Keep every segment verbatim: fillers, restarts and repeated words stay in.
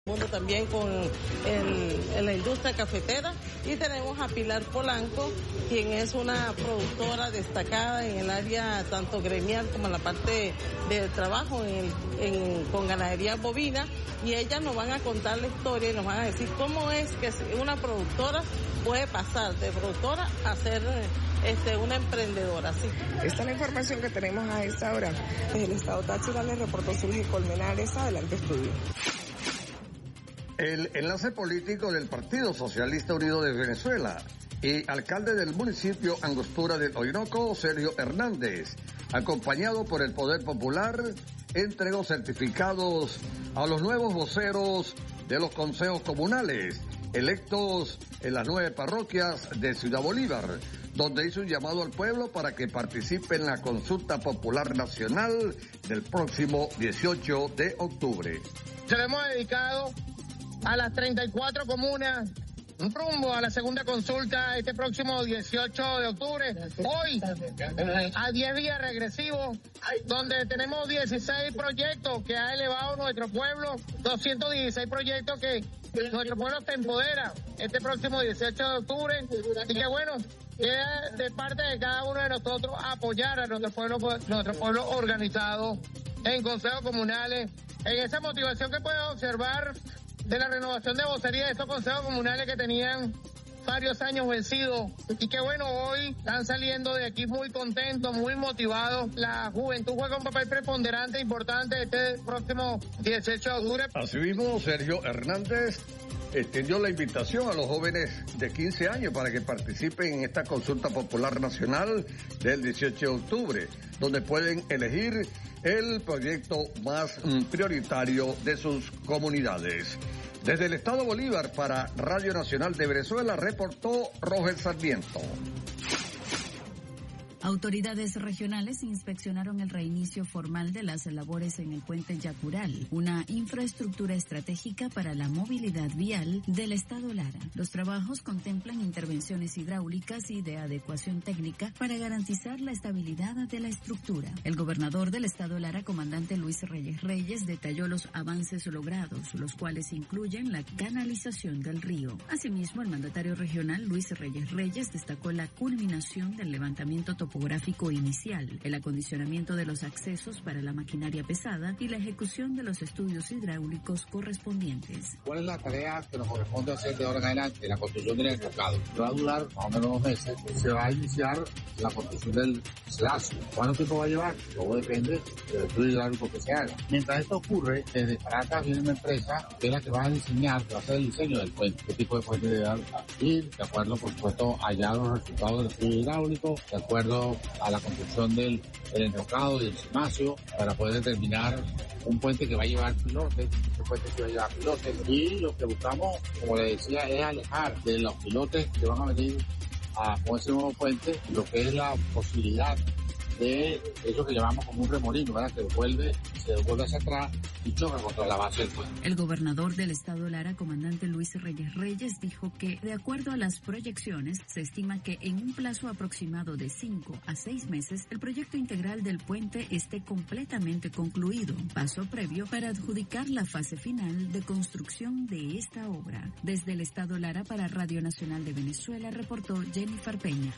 mundo también con el, en la industria cafetera, y tenemos a Pilar Polanco, quien es una productora destacada en el área tanto gremial como en la parte del trabajo en el, en, con ganadería bovina, y ellas nos van a contar la historia y nos van a decir cómo es que una productora puede pasar de productora a ser este, una emprendedora. ¿Sí? Esta es la información que tenemos a esta hora. Desde el estado Táchira le reportó Surge Colmenares. Adelante, estudio. El enlace político del Partido Socialista Unido de Venezuela y alcalde del municipio Angostura del Orinoco, Sergio Hernández, acompañado por el Poder Popular, entregó certificados a los nuevos voceros de los consejos comunales electos en las nueve parroquias de Ciudad Bolívar, donde hizo un llamado al pueblo para que participe en la consulta popular nacional del próximo dieciocho de octubre. Se le hemos dedicado a las treinta y cuatro comunas rumbo a la segunda consulta este próximo dieciocho de octubre. Hoy, a diez días regresivos, donde tenemos dieciséis proyectos que ha elevado nuestro pueblo, doscientos dieciséis proyectos que nuestro pueblo se empodera este próximo dieciocho de octubre. Así que bueno, queda de parte de cada uno de nosotros apoyar a nuestro pueblo, nuestro pueblo organizado en consejos comunales, en esa motivación que podemos observar de la renovación de vocería de estos consejos comunales que tenían varios años vencidos, y que bueno, hoy están saliendo de aquí muy contentos, muy motivados. La juventud juega un papel preponderante e importante este próximo dieciocho de octubre. Asimismo, Sergio Hernández extendió la invitación a los jóvenes de quince años para que participen en esta consulta popular nacional del dieciocho de octubre, donde pueden elegir el proyecto más prioritario de sus comunidades. Desde el estado Bolívar para Radio Nacional de Venezuela reportó Roger Sarmiento. Autoridades regionales inspeccionaron el reinicio formal de las labores en el puente Yacural, una infraestructura estratégica para la movilidad vial del estado Lara. Los trabajos contemplan intervenciones hidráulicas y de adecuación técnica para garantizar la estabilidad de la estructura. El gobernador del estado Lara, comandante Luis Reyes Reyes, detalló los avances logrados, los cuales incluyen la canalización del río. Asimismo, el mandatario regional Luis Reyes Reyes destacó la culminación del levantamiento topográfico topográfico inicial, el acondicionamiento de los accesos para la maquinaria pesada y la ejecución de los estudios hidráulicos correspondientes. ¿Cuál es la tarea que nos corresponde hacer de ahora en adelante? La construcción del enrocado. Va a durar más o menos dos meses. Se va a iniciar la construcción del slash. ¿Cuánto tiempo va a llevar? Todo depende del estudio hidráulico que se haga. Mientras esto ocurre, desde Caracas viene una empresa que es la que va a diseñar, que va a hacer el diseño del puente. ¿Qué tipo de puente debe ir? De acuerdo, por supuesto, allá los resultados del estudio hidráulico, de acuerdo a la construcción del, del enrocado y del cimacio, para poder determinar un puente que va a llevar pilotes, un puente que va a llevar pilotes, y lo que buscamos, como le decía, es alejar de los pilotes que van a venir a con ese nuevo puente lo que es la posibilidad de eso que llamamos como un remolino, ¿verdad? Que devuelve, se devuelve hacia atrás y choca contra la base del puente. El gobernador del estado Lara, comandante Luis Reyes Reyes, dijo que, de acuerdo a las proyecciones, se estima que en un plazo aproximado de cinco a seis meses, el proyecto integral del puente esté completamente concluido, paso previo para adjudicar la fase final de construcción de esta obra. Desde el estado Lara para Radio Nacional de Venezuela, reportó Jennifer Peña.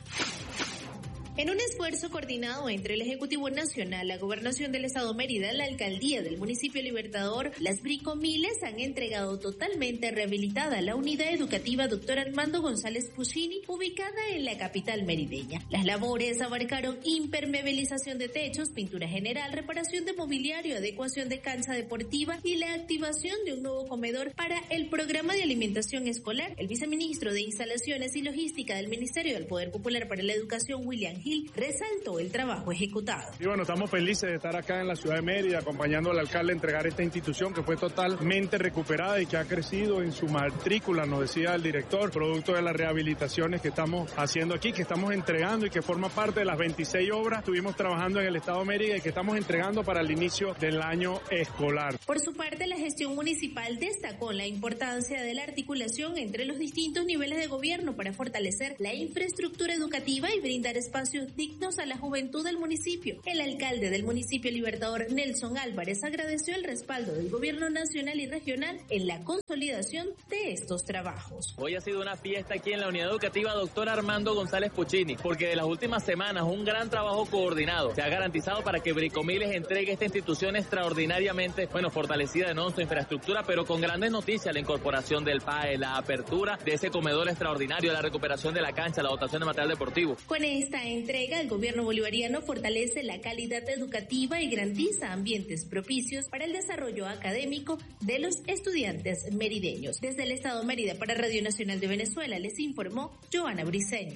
En un esfuerzo coordinado entre el Ejecutivo Nacional, la Gobernación del Estado Mérida, la Alcaldía del Municipio Libertador, las Bricomiles han entregado totalmente rehabilitada la unidad educativa Doctor Armando González Puccini, ubicada en la capital merideña. Las labores abarcaron impermeabilización de techos, pintura general, reparación de mobiliario, adecuación de cancha deportiva y la activación de un nuevo comedor para el programa de alimentación escolar. El viceministro de Instalaciones y Logística del Ministerio del Poder Popular para la Educación, William Gil, resaltó el trabajo ejecutado. Y bueno, estamos felices de estar acá en la ciudad de Mérida acompañando al alcalde a entregar esta institución que fue totalmente recuperada y que ha crecido en su matrícula, nos decía el director, producto de las rehabilitaciones que estamos haciendo aquí, que estamos entregando y que forma parte de las veintiséis obras que estuvimos trabajando en el estado de Mérida y que estamos entregando para el inicio del año escolar. Por su parte, la gestión municipal destacó la importancia de la articulación entre los distintos niveles de gobierno para fortalecer la infraestructura educativa y brindar espacio espacios dignos a la juventud del municipio. El alcalde del municipio Libertador, Nelson Álvarez, agradeció el respaldo del gobierno nacional y regional en la consolidación de estos trabajos. Hoy ha sido una fiesta aquí en la unidad educativa Doctor Armando González Puccini, porque de las últimas semanas un gran trabajo coordinado se ha garantizado para que Bricomiles entregue esta institución extraordinariamente, bueno, fortalecida de nuevo su infraestructura, pero con grandes noticias: la incorporación del P A E, la apertura de ese comedor extraordinario, la recuperación de la cancha, la dotación de material deportivo. Con esta entrega, el gobierno bolivariano fortalece la calidad educativa y garantiza ambientes propicios para el desarrollo académico de los estudiantes merideños. Desde el estado Mérida, para Radio Nacional de Venezuela, les informó Joana Briceño.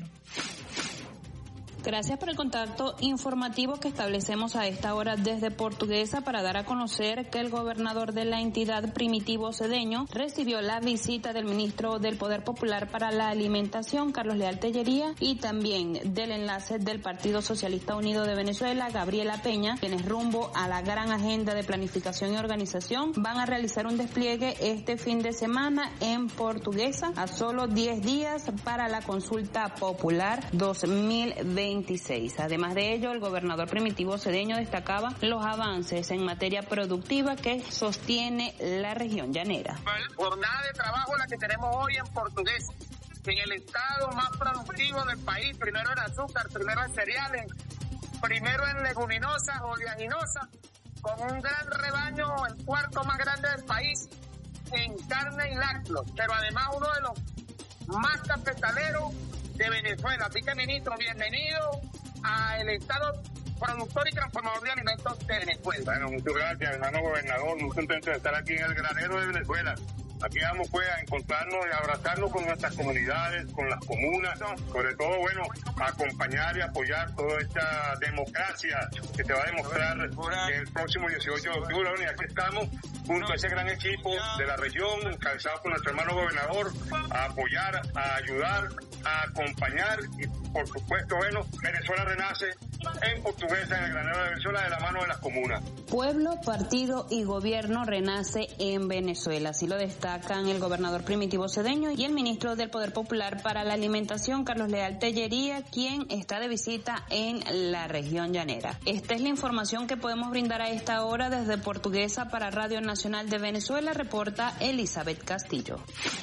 Gracias por el contacto informativo que establecemos a esta hora desde Portuguesa para dar a conocer que el gobernador de la entidad, Primitivo Cedeño, recibió la visita del ministro del Poder Popular para la Alimentación, Carlos Leal Tellería, y también del enlace del Partido Socialista Unido de Venezuela, Gabriela Peña, quienes rumbo a la gran agenda de planificación y organización van a realizar un despliegue este fin de semana en Portuguesa, a solo diez días para la consulta popular dos mil veinte. Además de ello, el gobernador Primitivo Cedeño destacaba los avances en materia productiva que sostiene la región llanera. Jornada de trabajo la que tenemos hoy en Portuguesa, en el estado más productivo del país, primero en azúcar, primero en cereales, primero en leguminosas, oleaginosas, con un gran rebaño, el cuarto más grande del país en carne y lácteos, pero además uno de los más cafetaleros de Venezuela. Así que, ministro, bienvenido al Estado productor y transformador de alimentos de Venezuela. Bueno, muchas gracias, hermano gobernador. Muy contento de estar aquí en el granero de Venezuela. Aquí vamos pues a encontrarnos y abrazarnos con nuestras comunidades, con las comunas, ¿no? Sobre todo, bueno, acompañar y apoyar toda esta democracia que se va a demostrar el próximo dieciocho de octubre. Bueno, y aquí estamos junto a ese gran equipo de la región, encabezado por nuestro hermano gobernador, a apoyar, a ayudar, a acompañar y, por supuesto, bueno, Venezuela renace en Portuguesa, en el granero de Venezuela, de la mano de las comunas. Pueblo, partido y gobierno renace en Venezuela, así lo destacan el gobernador Primitivo Cedeño y el ministro del Poder Popular para la Alimentación, Carlos Leal Tellería, quien está de visita en la región llanera. Esta es la información que podemos brindar a esta hora desde Portuguesa para Radio Nacional de Venezuela, reporta Elizabeth Castillo.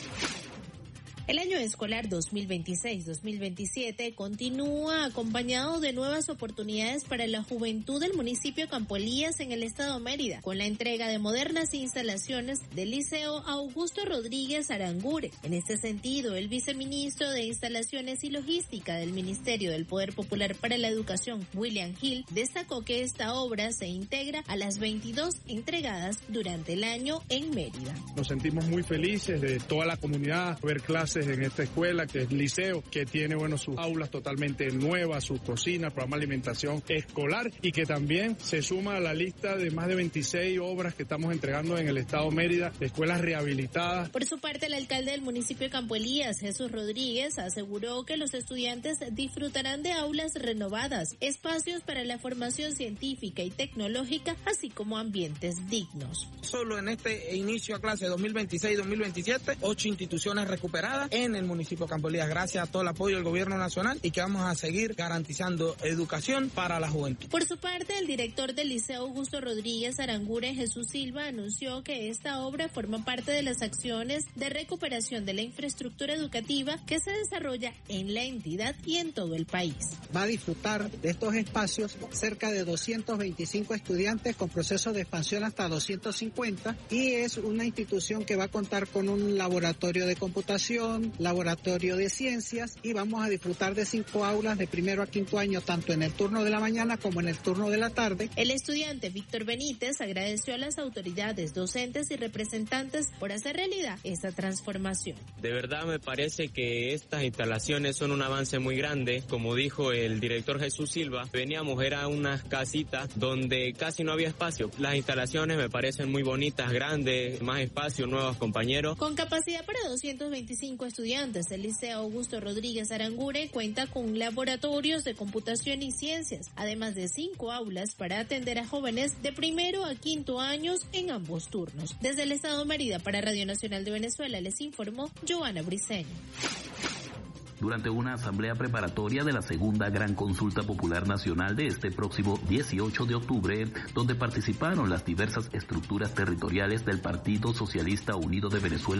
El año escolar dos mil veintiséis dos mil veintisiete continúa acompañado de nuevas oportunidades para la juventud del municipio Campo Elías en el estado Mérida, con la entrega de modernas instalaciones del Liceo Augusto Rodríguez Arangure. En este sentido, el viceministro de Instalaciones y Logística del Ministerio del Poder Popular para la Educación, William Hill, destacó que esta obra se integra a las veintidós entregadas durante el año en Mérida. Nos sentimos muy felices de toda la comunidad ver clases en esta escuela que es liceo, que tiene bueno sus aulas totalmente nuevas, sus cocinas, programa de alimentación escolar, y que también se suma a la lista de más de veintiséis obras que estamos entregando en el estado Mérida, de escuelas rehabilitadas. Por su parte, el alcalde del municipio de Campo Elías, Jesús Rodríguez, aseguró que los estudiantes disfrutarán de aulas renovadas, espacios para la formación científica y tecnológica, así como ambientes dignos. Solo en este inicio a clase dos mil veintiséis dos mil veintisiete, ocho instituciones recuperadas en el municipio de Campo Elías, gracias a todo el apoyo del gobierno nacional, y que vamos a seguir garantizando educación para la juventud. Por su parte, el director del Liceo Augusto Rodríguez Arangure, Jesús Silva, anunció que esta obra forma parte de las acciones de recuperación de la infraestructura educativa que se desarrolla en la entidad y en todo el país. Va a disfrutar de estos espacios cerca de doscientos veinticinco estudiantes con procesos de expansión hasta doscientos cincuenta, y es una institución que va a contar con un laboratorio de computación, laboratorio de ciencias, y vamos a disfrutar de cinco aulas de primero a quinto año, tanto en el turno de la mañana como en el turno de la tarde. El estudiante Víctor Benítez agradeció a las autoridades, docentes y representantes por hacer realidad esta transformación. De verdad me parece que estas instalaciones son un avance muy grande. Como dijo el director Jesús Silva, veníamos, era unas casitas donde casi no había espacio. Las instalaciones me parecen muy bonitas, grandes, más espacio, nuevos compañeros. Con capacidad para doscientos veinticinco estudiantes, el Liceo Augusto Rodríguez Arangure cuenta con laboratorios de computación y ciencias, además de cinco aulas para atender a jóvenes de primero a quinto años en ambos turnos. Desde el estado Mérida para Radio Nacional de Venezuela les informó Joana Briceño. durante una asamblea preparatoria de la segunda gran consulta popular nacional de este próximo dieciocho de octubre, donde participaron las diversas estructuras territoriales del Partido Socialista Unido de Venezuela